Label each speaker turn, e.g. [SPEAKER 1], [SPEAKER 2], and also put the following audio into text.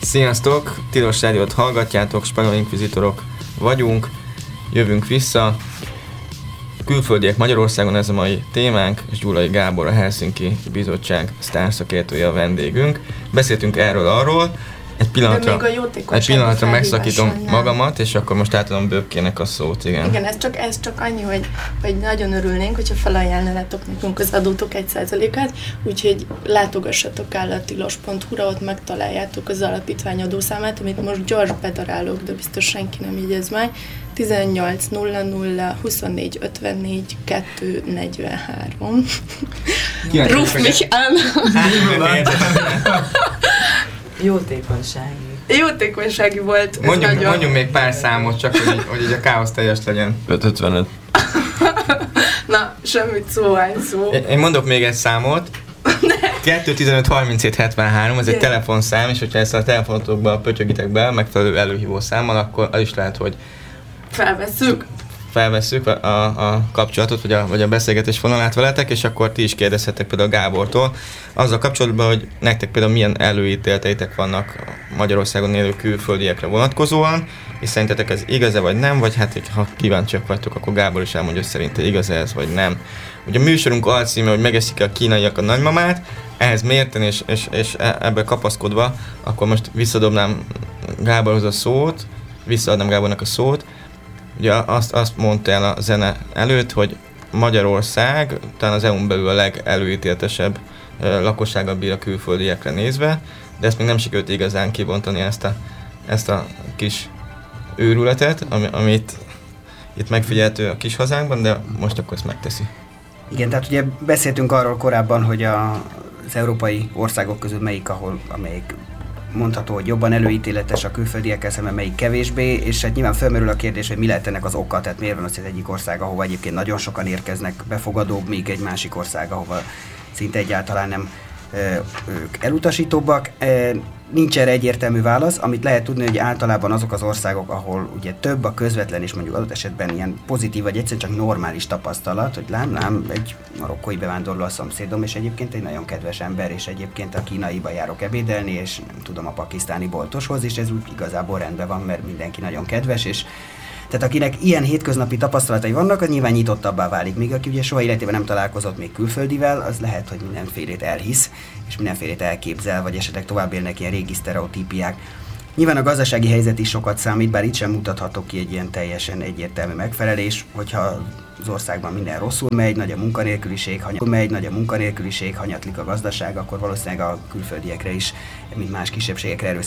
[SPEAKER 1] Sziasztok! Tilos Rádiót hallgatjátok, Spanyol Inkvizitorok vagyunk, jövünk vissza. Külföldiek Magyarországon, ez a mai témánk, és Gyulai Gábor, a Helsinki Bizottság sztárszakértője a vendégünk. Beszéltünk arról, egy pillanatra megszakítom magamat, és akkor most átadom Böbkének a szót, igen.
[SPEAKER 2] Igen, ez csak annyi, hogy nagyon örülnénk, hogyha felajánlanátok nekünk az adótok 1%-át, úgyhogy látogassatok el a tilos.hu-ra, ott megtaláljátok az alapítvány adószámát, amit most gyors bedarálok, de biztos senki nem jegyez meg. 18 00 24 54 2 43. Ruf mich an! Jótékonysági volt.
[SPEAKER 1] Mondjunk még pár számot, csak hogy így a káosz teljes legyen.
[SPEAKER 3] 555.
[SPEAKER 2] Na, semmit szó.
[SPEAKER 1] Én mondok még egy számot. 2 15 37 73, ez egy telefonszám, és hogyha ezt a telefonotokba pötyögitek be megfelelő előhívó számmal, akkor az is lehet, hogy felvesszük a kapcsolatot, vagy a beszélgetés vonalát veletek, és akkor ti is kérdezhetek például Gábortól azzal kapcsolatban, hogy nektek például milyen előítéleteitek vannak Magyarországon élő külföldiekre vonatkozóan, és szerintetek ez igaz-e vagy nem, vagy hát ha kíváncsiak vagytok, akkor Gábor is elmondja, hogy szerinte igaz-e ez vagy nem. Ugye a műsorunk alcíme, hogy megeszik a kínaiak a nagymamát, ehhez mérten és ebbe kapaszkodva, akkor most visszadobnám Gáborhoz a szót, visszaadnám Gábornak a szót. Ugye azt mondta el a zene előtt, hogy Magyarország talán az EU-n belül a legelőítéletesebb lakossággal bír a külföldiekre nézve, de ezt még nem sikerült igazán kibontani ezt a kis őrületet, amit itt megfigyelhető a kis hazánkban, de most akkor ezt megteszi.
[SPEAKER 4] Igen, tehát ugye beszéltünk arról korábban, hogy az európai országok közül amelyik mondható, hogy jobban előítéletes a külföldiekkel szemben, melyik kevésbé, és hát nyilván felmerül a kérdés, hogy mi lehet ennek az oka, tehát miért van az egyik ország, ahova egyébként nagyon sokan érkeznek, befogadóbb, míg egy másik ország, ahova szinte egyáltalán nem ők elutasítóbbak. Nincs erre egyértelmű válasz, amit lehet tudni, hogy általában azok az országok, ahol ugye több a közvetlen és mondjuk adott esetben ilyen pozitív, vagy egyszerűen csak normális tapasztalat, hogy lám, egy marokkói bevándorló a szomszédom, és egyébként egy nagyon kedves ember, és egyébként a kínaiba járok ebédelni, és nem tudom, a pakisztáni boltoshoz, és ez úgy igazából rendben van, mert mindenki nagyon kedves, és tehát akinek ilyen hétköznapi tapasztalatai vannak, az nyilván nyitottabbá válik. Míg aki ugye soha életében nem találkozott még külföldivel, az lehet, hogy mindenfélét elhisz, és mindenfélét elképzel, vagy esetleg tovább élnek ilyen régi sztereotípiák. Nyilván a gazdasági helyzet is sokat számít, bár itt sem mutathatok ki egy ilyen teljesen egyértelmű megfelelés, hogyha az országban minden rosszul megy, nagy a munkanélküliség, hanyatlik a gazdaság, akkor valószínűleg a külföldiekre is, mint más kisebbségekre